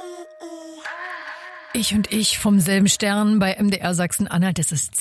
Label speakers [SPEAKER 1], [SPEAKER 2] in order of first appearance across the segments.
[SPEAKER 1] Ich und ich vom selben Stern bei MDR Sachsen-Anhalt. Es ist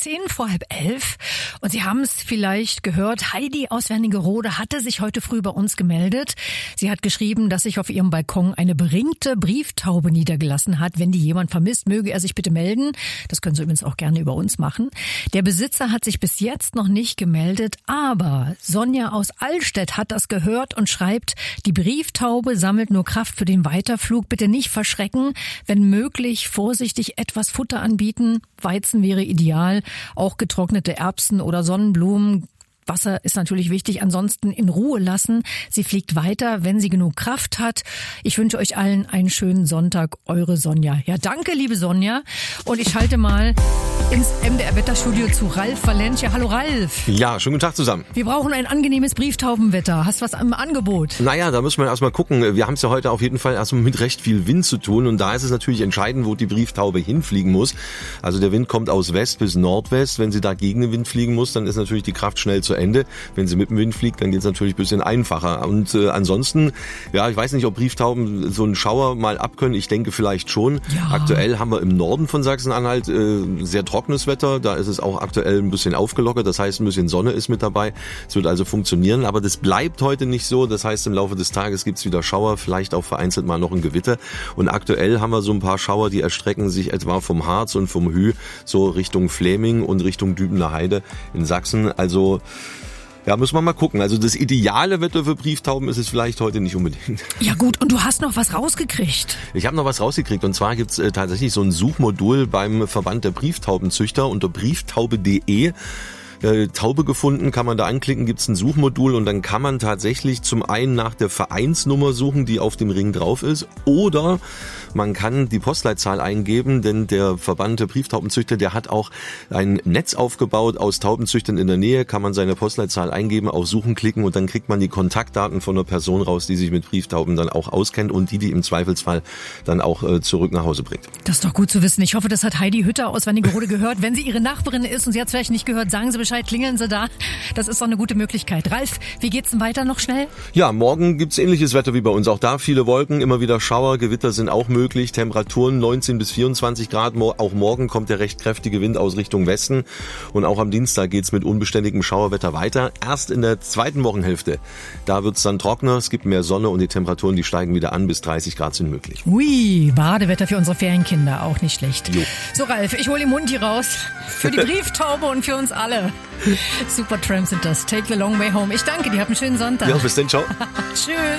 [SPEAKER 1] 11:10 und Sie haben es vielleicht gehört, Heidi aus Wernigerode hatte sich heute früh bei uns gemeldet. Sie hat geschrieben, dass sich auf ihrem Balkon eine beringte Brieftaube niedergelassen hat. Wenn die jemand vermisst, möge er sich bitte melden. Das können Sie übrigens auch gerne über uns machen. Der Besitzer hat sich bis jetzt noch nicht gemeldet, aber Sonja aus Allstedt hat das gehört und schreibt, die Brieftaube sammelt nur Kraft für den Weiterflug. Bitte nicht verschrecken, wenn möglich vorsichtig etwas Futter anbieten. Weizen wäre ideal, auch getrocknete Erbsen oder Sonnenblumen. Wasser ist natürlich wichtig, ansonsten in Ruhe lassen. Sie fliegt weiter, wenn sie genug Kraft hat. Ich wünsche euch allen einen schönen Sonntag, eure Sonja. Ja, danke, liebe Sonja. Und ich schalte mal ins MDR-Wetterstudio zu Ralf Valencia. Hallo Ralf.
[SPEAKER 2] Ja, schönen guten Tag zusammen.
[SPEAKER 1] Wir brauchen ein angenehmes Brieftaubenwetter. Hast du was im Angebot?
[SPEAKER 2] Naja, da müssen wir erstmal gucken. Wir haben es ja heute auf jeden Fall erstmal mit recht viel Wind zu tun. Und da ist es natürlich entscheidend, wo die Brieftaube hinfliegen muss. Also der Wind kommt aus West bis Nordwest. Wenn sie da gegen den Wind fliegen muss, dann ist natürlich die Kraft schnell zu Ende. Wenn sie mit dem Wind fliegt, dann geht es natürlich ein bisschen einfacher. Und ansonsten, ja, ich weiß nicht, ob Brieftauben so einen Schauer mal abkönnen. Ich denke vielleicht schon.
[SPEAKER 1] Ja.
[SPEAKER 2] Aktuell haben wir im Norden von Sachsen-Anhalt sehr trockenes Wetter. Da ist es auch aktuell ein bisschen aufgelockert. Das heißt, ein bisschen Sonne ist mit dabei. Es wird also funktionieren. Aber das bleibt heute nicht so. Das heißt, im Laufe des Tages gibt es wieder Schauer, vielleicht auch vereinzelt mal noch ein Gewitter. Und aktuell haben wir so ein paar Schauer, die erstrecken sich etwa vom Harz und vom Hü so Richtung Fläming und Richtung Dübener Heide in Sachsen. Also ja, muss man mal gucken. Also das ideale Wetter für Brieftauben ist es vielleicht heute nicht unbedingt.
[SPEAKER 1] Ja gut, und du hast noch was rausgekriegt.
[SPEAKER 2] Ich habe noch was rausgekriegt und zwar gibt's tatsächlich so ein Suchmodul beim Verband der Brieftaubenzüchter unter brieftaube.de. Taube gefunden, kann man da anklicken, gibt's ein Suchmodul und dann kann man tatsächlich zum einen nach der Vereinsnummer suchen, die auf dem Ring drauf ist, oder man kann die Postleitzahl eingeben, denn der Verband der Brieftaubenzüchter, der hat auch ein Netz aufgebaut aus Taubenzüchtern in der Nähe, kann man seine Postleitzahl eingeben, auf Suchen klicken und dann kriegt man die Kontaktdaten von einer Person raus, die sich mit Brieftauben dann auch auskennt und die im Zweifelsfall dann auch zurück nach Hause bringt.
[SPEAKER 1] Das ist doch gut zu wissen. Ich hoffe, das hat Heidi Hütter aus Wernigerode gehört. Wenn sie ihre Nachbarin ist und sie hat es vielleicht nicht gehört, sagen Sie Bescheid, klingeln Sie da. Das ist doch eine gute Möglichkeit. Ralf, wie geht's denn weiter noch schnell?
[SPEAKER 2] Ja, morgen gibt's ähnliches Wetter wie bei uns. Auch da viele Wolken, immer wieder Schauer, Gewitter sind auch möglich. Temperaturen 19 bis 24 Grad. Auch morgen kommt der recht kräftige Wind aus Richtung Westen. Und auch am Dienstag geht's mit unbeständigem Schauerwetter weiter. Erst in der zweiten Wochenhälfte, da wird's dann trockener, es gibt mehr Sonne und die Temperaturen, die steigen wieder an. Bis 30 Grad sind möglich.
[SPEAKER 1] Ui, Badewetter für unsere Ferienkinder, auch nicht schlecht.
[SPEAKER 2] Jo.
[SPEAKER 1] So Ralf, ich hole den Mund hier raus. Für die Brieftaube und für uns alle. Supertramp sind das. Take the long way home. Ich danke dir, hab einen schönen Sonntag.
[SPEAKER 2] Ja, bis dann, ciao.
[SPEAKER 1] Tschüss.